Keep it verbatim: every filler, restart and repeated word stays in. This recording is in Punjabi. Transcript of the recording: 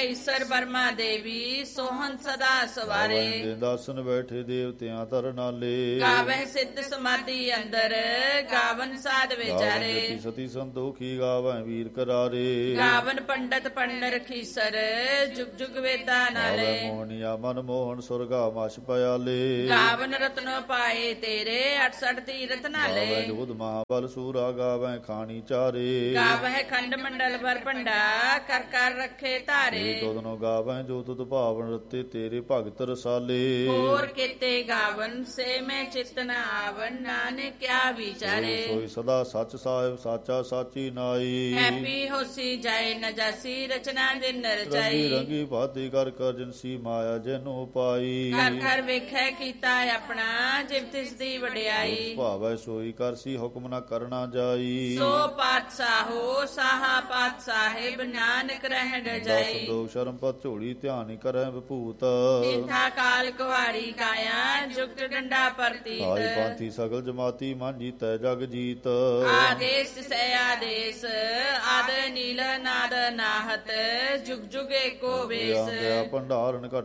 ਈਸ਼ਰ ਬਰਮਾ ਦੇਵੀ ਸੋਹਨ ਸਦਾ ਸਵਾਰੇ। ਦੇ ਦਾਸਨ ਬੈਠੇ ਦੇਵਤਿਆਂ ਧਰ ਨਾਲੇ ਗਾਵਹਿ ਸਿੱਧ ਸਮਾਧੀ ਅੰਦਰ ਗਾਵਨ ਸਾਧ ਵਿਚਾਰੇ। ਗਾਵਨ ਸਤੀ ਸੰਤੋਖੀ ਗਾਵਹਿ ਵੀਰ ਕਰਾਰੇ ਗਾਵਨ ਪੰਡਤ ਪੰਡਰ ਖੀਸਰ ਜੁਗ ਜੁਗ ਵੇਦਾ ਨਾਲੇ। ਗਾਵਹਿ ਮੋਹਨੀਆ ਮਨ ਮੋਹਨ ਸੁਰਗਾ ਮਛ ਪਿਆਲੇ ਗਾਵਨ ਰਤਨੋ ਪਾਏ ਤੇਰੇ ਅਠਸਠ ਤੀਰਥ ਨਾਲੇ। ਗਾਵਹਿ ਜੋਧ ਮਹਾਬਲ ਸੂਰਾ ਗਾਵਹਿ ਖਾਣੀ ਚਾਰੇ ਗਾਵਹਿ ਖੰਡ ਮੰਡਲ ਵਰ ਭੰਡਾ ਕਰ ਕਰ ਰੱਖੇ ਧਾਰੇ। ਤੋਦਨੋ ਗਾਵਹਿ ਜੋ ਤੁਧ ਭਾਵਨ ਰਤੇ ਤੇਰੇ ਭਗਤ ਰਸਾਲੇ। ਹੋਰ ਕੀਤੇ ਗਾਵਨ ਸੇ ਮੈਂ ਚਿਤ ਨ ਆਵਨ ਨਾਨਕ ਕਿਆ ਵਿਚਾਰੇ। ਸੋਈ ਸਦਾ ਸੱਚ ਸਾਹਿਬ ਸਾਚਾ ਸਾਚੀ ਨਾਈ ਹੈਪੀ ਹੋਸੀ ਜਾਏ ਨ ਜਾਸੀ ਰਚਨਾ ਦਿਨ ਰੰਗੀ ਰਚਾਈ। ਰੰਗੀ ਭਾਤੀ ਕਰ ਕਰ ਜਿਨਸੀ ਮਾਇਆ ਜਨੋ ਪਾਈ ਘਰ ਘਰ ਵੇਖੈ ਕੀਤਾ ਆਪਣਾ ਜਿਵ ਤਿਸ ਦੀ ਵਡਿਆਈ। ਭਾਵੈ ਸੋਈ ਕਰਸੀ ਹੁਕਮ ਨਾ ਕਰਨਾ ਜਾਈ ਸੋ ਪਾਤਸ਼ਾਹੋ ਸਾਹਾ ਪਾਤ ਸਾਹਿਬ ਨਾਨਕ ਰਹਿ ਦਸ ਜਾਈ। ਦੋ ਸ਼ਰਮ ਪਤ ਝੋਲੀ ਧਿਆਨ ਕਰੈ ਵਿਭੂਤ ਤੀਰਥਾ ਕਾਲ ਕੁਵਾੜੀ ਕਾਇਆ ਜੁਗਤ ਡੰਡਾ ਆਈ ਪ੍ਰਤੀਤ। ਪੰਥੀ ਸਗਲ ਜਮਾਤੀ ਮਨ ਜੀਤੈ ਜਗ ਜੀਤ ਆਦੇਸ ਸੇ ਆਦੇਸ ਆਦ ਨੀਲ ਨਾਦ ਨਾਹਤ ਜੁਗ ਜੁਗ ਏਕੋ ਵੇਸ। ਭੰਡਾਰਨ ਘਟ